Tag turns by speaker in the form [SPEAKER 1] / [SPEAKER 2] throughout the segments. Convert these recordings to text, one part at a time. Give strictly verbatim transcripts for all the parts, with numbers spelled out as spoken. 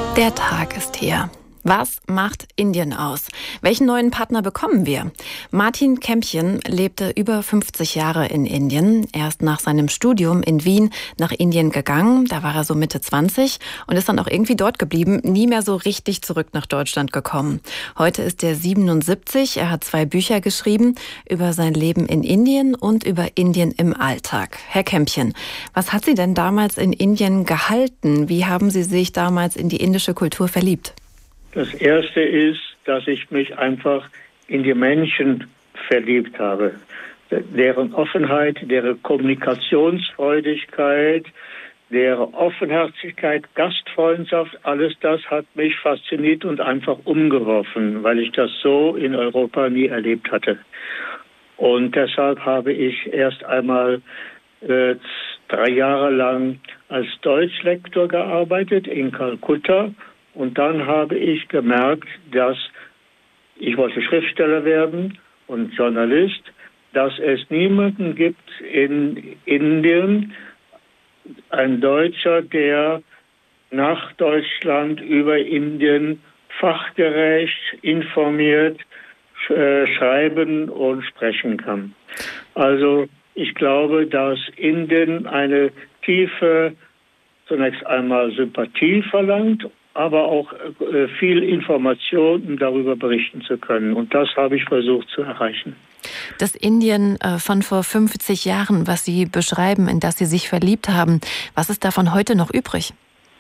[SPEAKER 1] Der Tag ist hier. Was macht Indien aus? Welchen neuen Partner bekommen wir? Martin Kämpchen lebte über fünfzig Jahre in Indien. Er ist nach seinem Studium in Wien nach Indien gegangen. Da war er so Mitte zwanzig und ist dann auch irgendwie dort geblieben, nie mehr so richtig zurück nach Deutschland gekommen. Heute ist er siebenundsiebzig. Er hat zwei Bücher geschrieben über sein Leben in Indien und über Indien im Alltag. Herr Kämpchen, was hat Sie denn damals in Indien gehalten? Wie haben Sie sich damals in die indische Kultur verliebt?
[SPEAKER 2] Das Erste ist, dass ich mich einfach in die Menschen verliebt habe. Deren Offenheit, deren Kommunikationsfreudigkeit, deren Offenherzigkeit, Gastfreundschaft, alles das hat mich fasziniert und einfach umgeworfen, weil ich das so in Europa nie erlebt hatte. Und deshalb habe ich erst einmal äh, drei Jahre lang als Deutschlektor gearbeitet in Kalkutta. Und dann habe ich gemerkt, dass ich wollte Schriftsteller werden und Journalist, dass es niemanden gibt in Indien, ein Deutscher, der nach Deutschland über Indien fachgerecht, informiert äh, schreiben und sprechen kann. Also ich glaube, dass Indien eine tiefe, zunächst einmal Sympathie verlangt, aber auch äh, viel Information, um darüber berichten zu können. Und das habe ich versucht zu erreichen.
[SPEAKER 1] Das Indien äh, von vor fünfzig Jahren, was Sie beschreiben, in das Sie sich verliebt haben, was ist davon heute noch übrig?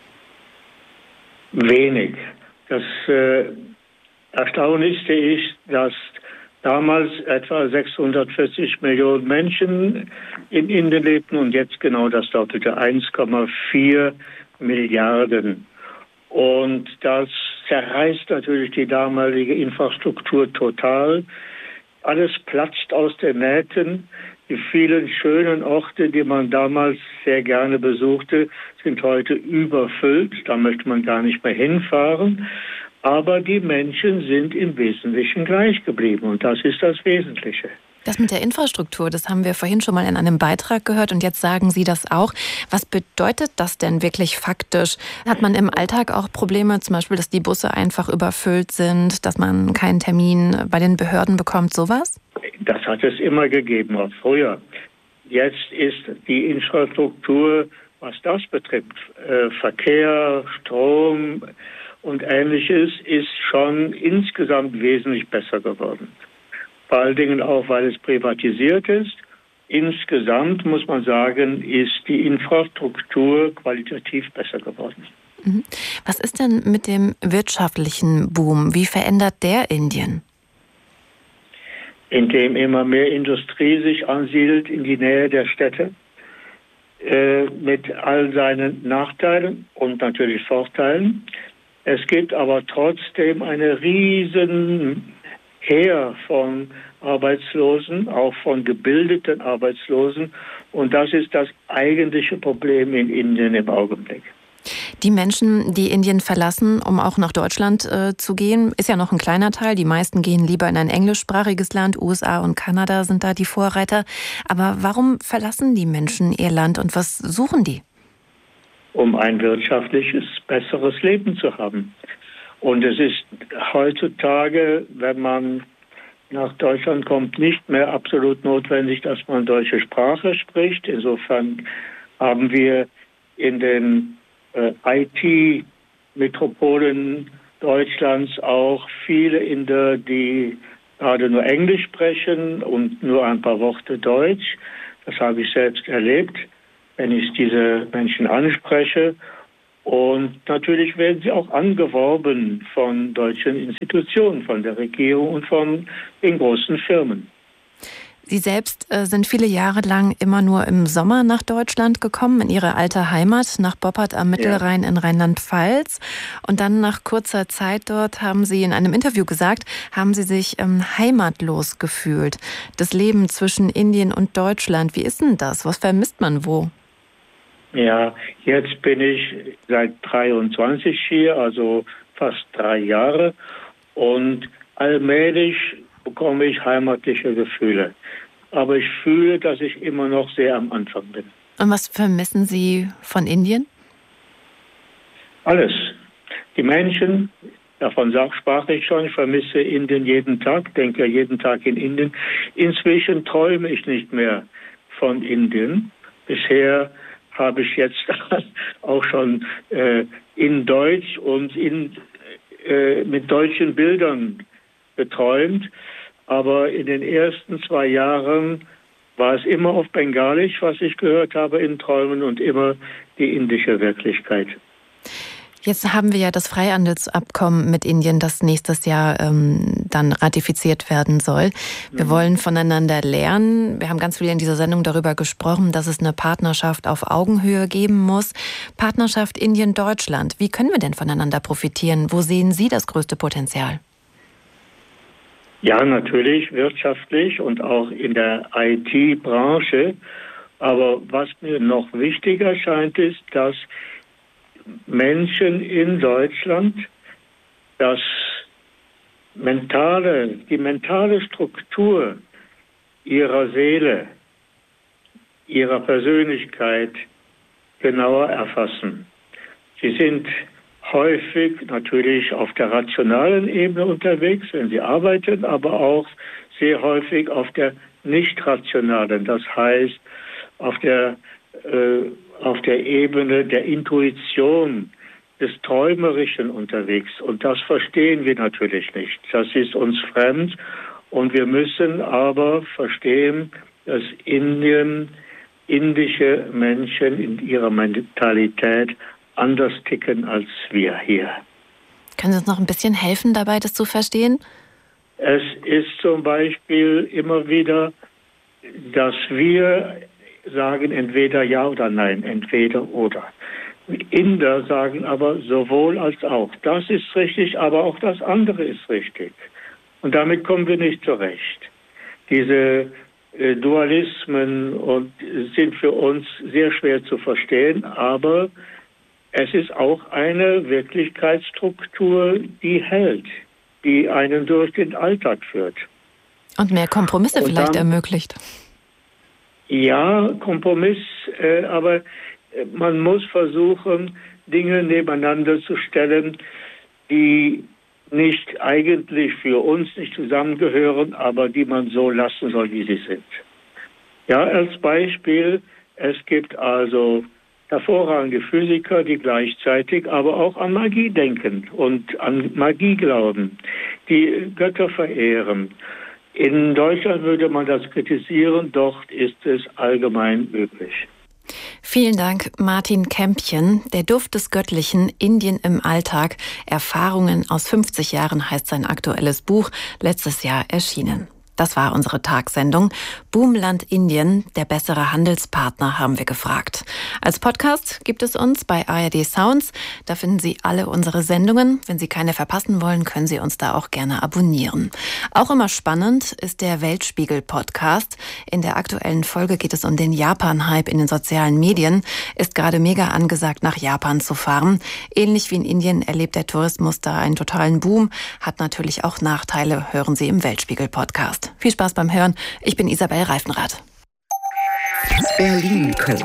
[SPEAKER 2] Wenig. Das äh, Erstaunlichste ist, dass damals etwa sechshundertvierzig Millionen Menschen in Indien lebten und jetzt genau das Doppelte, eins Komma vier Milliarden. Und das zerreißt natürlich die damalige Infrastruktur total. Alles platzt aus den Nähten. Die vielen schönen Orte, die man damals sehr gerne besuchte, sind heute überfüllt. Da möchte man gar nicht mehr hinfahren. Aber die Menschen sind im Wesentlichen gleich geblieben. Und das ist das Wesentliche.
[SPEAKER 1] Das mit der Infrastruktur, das haben wir vorhin schon mal in einem Beitrag gehört und jetzt sagen Sie das auch. Was bedeutet das denn wirklich faktisch? Hat man im Alltag auch Probleme, zum Beispiel, dass die Busse einfach überfüllt sind, dass man keinen Termin bei den Behörden bekommt, sowas?
[SPEAKER 2] Das hat es immer gegeben, auch früher. Jetzt ist die Infrastruktur, was das betrifft, äh, Verkehr, Strom und Ähnliches, ist schon insgesamt wesentlich besser geworden. Vor allen Dingen auch, weil es privatisiert ist. Insgesamt muss man sagen, ist die Infrastruktur qualitativ besser geworden.
[SPEAKER 1] Was ist denn mit dem wirtschaftlichen Boom? Wie verändert der Indien?
[SPEAKER 2] Indem immer mehr Industrie sich ansiedelt in die Nähe der Städte, äh, mit all seinen Nachteilen und natürlich Vorteilen. Es gibt aber trotzdem eine riesen Heer von Arbeitslosen, auch von gebildeten Arbeitslosen. Und das ist das eigentliche Problem in Indien im Augenblick.
[SPEAKER 1] Die Menschen, die Indien verlassen, um auch nach Deutschland äh, zu gehen, ist ja noch ein kleiner Teil. Die meisten gehen lieber in ein englischsprachiges Land. U S A und Kanada sind da die Vorreiter. Aber warum verlassen die Menschen ihr Land und was suchen die?
[SPEAKER 2] Um ein wirtschaftliches, besseres Leben zu haben. Und es ist heutzutage, wenn man nach Deutschland kommt, nicht mehr absolut notwendig, dass man deutsche Sprache spricht. Insofern haben wir in den äh, I T-Metropolen Deutschlands auch viele Inder, die gerade nur Englisch sprechen und nur ein paar Worte Deutsch. Das habe ich selbst erlebt, wenn ich diese Menschen anspreche. Und natürlich werden sie auch angeworben von deutschen Institutionen, von der Regierung und von den großen Firmen.
[SPEAKER 1] Sie selbst äh, sind viele Jahre lang immer nur im Sommer nach Deutschland gekommen, in Ihre alte Heimat, nach Boppard am Mittelrhein ja. in Rheinland-Pfalz. Und dann nach kurzer Zeit dort, haben Sie in einem Interview gesagt, haben Sie sich ähm, heimatlos gefühlt. Das Leben zwischen Indien und Deutschland, wie ist denn das? Was vermisst man wo?
[SPEAKER 2] Ja, jetzt bin ich seit dreiundzwanzig hier, also fast drei Jahre. Und allmählich bekomme ich heimatliche Gefühle. Aber ich fühle, dass ich immer noch sehr am Anfang bin.
[SPEAKER 1] Und was vermissen Sie von Indien?
[SPEAKER 2] Alles. Die Menschen, davon sprach ich schon, ich vermisse Indien jeden Tag, denke jeden Tag in Indien. Inzwischen träume ich nicht mehr von Indien. Bisher habe ich jetzt auch schon äh, in Deutsch und in, äh, mit deutschen Bildern geträumt. Aber in den ersten zwei Jahren war es immer auf Bengalisch, was ich gehört habe in Träumen, und immer die indische Wirklichkeit.
[SPEAKER 1] Jetzt haben wir ja das Freihandelsabkommen mit Indien, das nächstes Jahr ähm, dann ratifiziert werden soll. Wir mhm. wollen voneinander lernen. Wir haben ganz viel in dieser Sendung darüber gesprochen, dass es eine Partnerschaft auf Augenhöhe geben muss. Partnerschaft Indien-Deutschland. Wie können wir denn voneinander profitieren? Wo sehen Sie das größte Potenzial?
[SPEAKER 2] Ja, natürlich wirtschaftlich und auch in der I T-Branche. Aber was mir noch wichtiger scheint, ist, dass Menschen in Deutschland das mentale, die mentale Struktur ihrer Seele, ihrer Persönlichkeit genauer erfassen. Sie sind häufig natürlich auf der rationalen Ebene unterwegs, wenn sie arbeiten, aber auch sehr häufig auf der nicht rationalen, das heißt auf der äh, auf der Ebene der Intuition, des Träumerischen unterwegs. Und das verstehen wir natürlich nicht. Das ist uns fremd. Und wir müssen aber verstehen, dass Indien, indische Menschen in ihrer Mentalität anders ticken als wir hier.
[SPEAKER 1] Können Sie uns noch ein bisschen helfen dabei, das zu verstehen?
[SPEAKER 2] Es ist zum Beispiel immer wieder, dass wir sagen entweder ja oder nein, entweder oder. Inder sagen aber sowohl als auch. Das ist richtig, aber auch das andere ist richtig. Und damit kommen wir nicht zurecht. Diese äh, Dualismen und, sind für uns sehr schwer zu verstehen, aber es ist auch eine Wirklichkeitsstruktur, die hält, die einen durch den Alltag führt.
[SPEAKER 1] Und mehr Kompromisse und vielleicht dann ermöglicht.
[SPEAKER 2] Ja, Kompromiss, äh, aber man muss versuchen, Dinge nebeneinander zu stellen, die nicht eigentlich für uns nicht zusammengehören, aber die man so lassen soll, wie sie sind. Ja, als Beispiel, es gibt also hervorragende Physiker, die gleichzeitig aber auch an Magie denken und an Magie glauben, die Götter verehren. In Deutschland würde man das kritisieren, dort ist es allgemein üblich.
[SPEAKER 1] Vielen Dank, Martin Kämpchen. Der Duft des Göttlichen, Indien im Alltag. Erfahrungen aus fünfzig Jahren heißt sein aktuelles Buch, letztes Jahr erschienen. Das war unsere Tagsendung. Boomland Indien, der bessere Handelspartner, haben wir gefragt. Als Podcast gibt es uns bei A R D Sounds. Da finden Sie alle unsere Sendungen. Wenn Sie keine verpassen wollen, können Sie uns da auch gerne abonnieren. Auch immer spannend ist der Weltspiegel-Podcast. In der aktuellen Folge geht es um den Japan-Hype in den sozialen Medien. Ist gerade mega angesagt, nach Japan zu fahren. Ähnlich wie in Indien erlebt der Tourismus da einen totalen Boom. Hat natürlich auch Nachteile, hören Sie im Weltspiegel-Podcast. Viel Spaß beim Hören. Ich bin Isabel Reifenrath.
[SPEAKER 3] Berlin Code.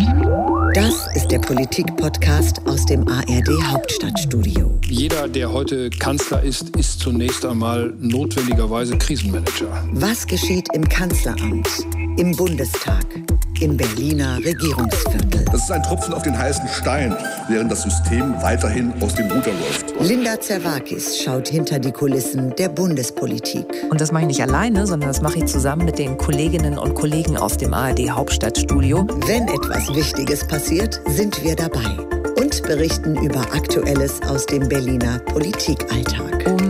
[SPEAKER 3] Das ist der Politik-Podcast aus dem A R D Hauptstadtstudio.
[SPEAKER 4] Jeder, der heute Kanzler ist, ist zunächst einmal notwendigerweise Krisenmanager.
[SPEAKER 3] Was geschieht im Kanzleramt, im Bundestag, im Berliner Regierungsviertel?
[SPEAKER 5] Das ist ein Tropfen auf den heißen Stein, während das System weiterhin aus dem Ruder läuft.
[SPEAKER 3] Linda Zerwakis schaut hinter die Kulissen der Bundespolitik.
[SPEAKER 6] Und das mache ich nicht alleine, sondern das mache ich zusammen mit den Kolleginnen und Kollegen aus dem A R D Hauptstadtstudio.
[SPEAKER 3] Wenn etwas Wichtiges passiert, sind wir dabei und berichten über Aktuelles aus dem Berliner Politikalltag.
[SPEAKER 6] Um